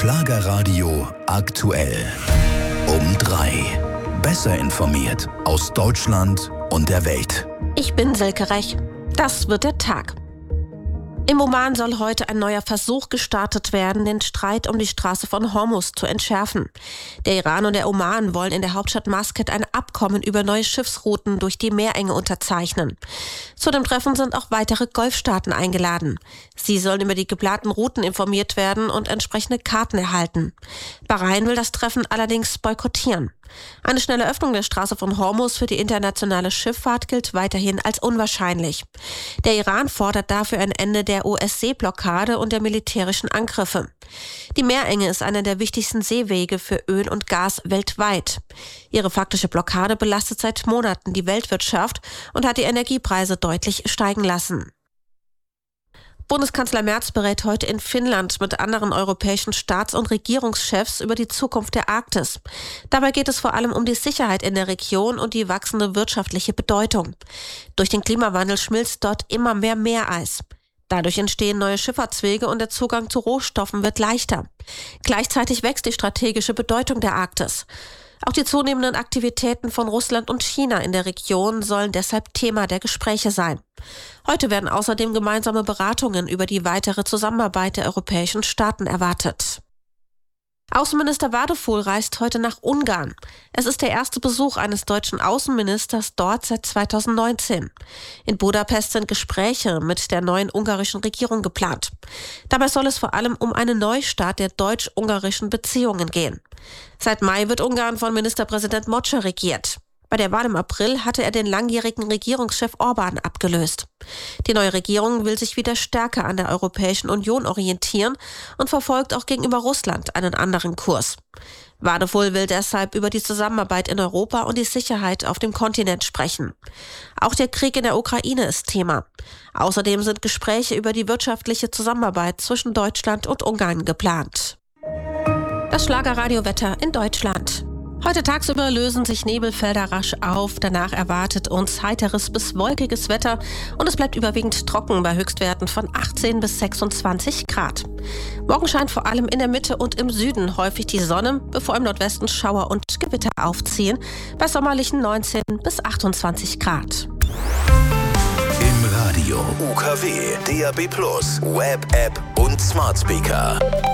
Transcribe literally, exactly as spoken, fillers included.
Schlagerradio aktuell. Um drei. Besser informiert aus Deutschland und der Welt. Ich bin Silke Rech. Das wird der Tag. Im Oman soll heute ein neuer Versuch gestartet werden, den Streit um die Straße von Hormuz zu entschärfen. Der Iran und der Oman wollen in der Hauptstadt Maskat ein Abkommen über neue Schiffsrouten durch die Meerenge unterzeichnen. Zu dem Treffen sind auch weitere Golfstaaten eingeladen. Sie sollen über die geplanten Routen informiert werden und entsprechende Karten erhalten. Bahrain will das Treffen allerdings boykottieren. Eine schnelle Öffnung der Straße von Hormuz für die internationale Schifffahrt gilt weiterhin als unwahrscheinlich. Der Iran fordert dafür ein Ende der U S-Seeblockade und der militärischen Angriffe. Die Meerenge ist einer der wichtigsten Seewege für Öl und Gas weltweit. Ihre faktische Blockade belastet seit Monaten die Weltwirtschaft und hat die Energiepreise deutlich steigen lassen. Bundeskanzler Merz berät heute in Finnland mit anderen europäischen Staats- und Regierungschefs über die Zukunft der Arktis. Dabei geht es vor allem um die Sicherheit in der Region und die wachsende wirtschaftliche Bedeutung. Durch den Klimawandel schmilzt dort immer mehr Meereis. Dadurch entstehen neue Schifffahrtswege und der Zugang zu Rohstoffen wird leichter. Gleichzeitig wächst die strategische Bedeutung der Arktis. Auch die zunehmenden Aktivitäten von Russland und China in der Region sollen deshalb Thema der Gespräche sein. Heute werden außerdem gemeinsame Beratungen über die weitere Zusammenarbeit der europäischen Staaten erwartet. Außenminister Wadefuhl reist heute nach Ungarn. Es ist der erste Besuch eines deutschen Außenministers dort seit zweitausendneunzehn. In Budapest sind Gespräche mit der neuen ungarischen Regierung geplant. Dabei soll es vor allem um einen Neustart der deutsch-ungarischen Beziehungen gehen. Seit Mai wird Ungarn von Ministerpräsident Mocsa regiert. Bei der Wahl im April hatte er den langjährigen Regierungschef Orban abgelöst. Die neue Regierung will sich wieder stärker an der Europäischen Union orientieren und verfolgt auch gegenüber Russland einen anderen Kurs. Wadefuhl will deshalb über die Zusammenarbeit in Europa und die Sicherheit auf dem Kontinent sprechen. Auch der Krieg in der Ukraine ist Thema. Außerdem sind Gespräche über die wirtschaftliche Zusammenarbeit zwischen Deutschland und Ungarn geplant. Das Schlagerradiowetter in Deutschland. Heute tagsüber lösen sich Nebelfelder rasch auf. Danach erwartet uns heiteres bis wolkiges Wetter und es bleibt überwiegend trocken bei Höchstwerten von achtzehn bis sechsundzwanzig Grad. Morgen scheint vor allem in der Mitte und im Süden häufig die Sonne, bevor im Nordwesten Schauer und Gewitter aufziehen, bei sommerlichen neunzehn bis achtundzwanzig Grad. Im Radio U K W, D A B plus, Web-App und Smart Speaker.